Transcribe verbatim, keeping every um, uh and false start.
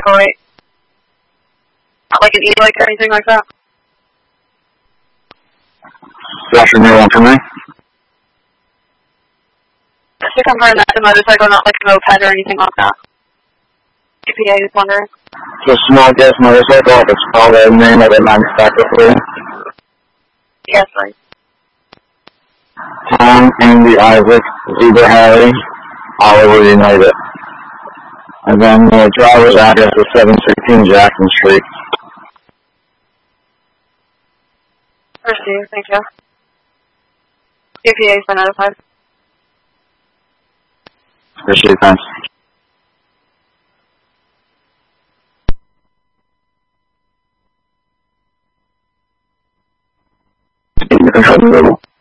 vehicle, right? Not like an e-bike or anything like that? Joshua Neal one for me. Just to confirm that the motorcycle, not like a moped or anything like that. E P A is wondering. It's a small gas motorcycle, if it's called the name of the manufacturer for you. Yes, right. Tom, Andy, Isaac, Zebra Harry, Oliver United. And then the driver's address is seven sixteen Jackson Street. Received, thank you. E P A has been notified. Appreciate it, thanks.